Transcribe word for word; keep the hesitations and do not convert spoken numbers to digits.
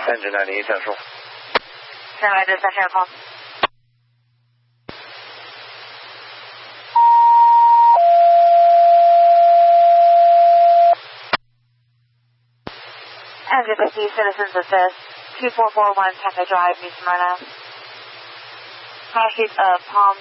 Engine ninety-eight Central. Roger, Central call. Engine fifty, Citizens Assist, two four four one Pecca Drive, New Smyrna. Call sheet of Palm